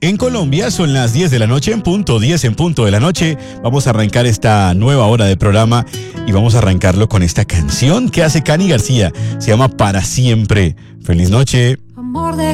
En Colombia son las 10 de la noche en punto, 10 en punto de la noche. Vamos a arrancar esta nueva hora de programa y vamos a arrancarlo con esta canción que hace Cani García. Se llama Para Siempre. Feliz noche. Amor de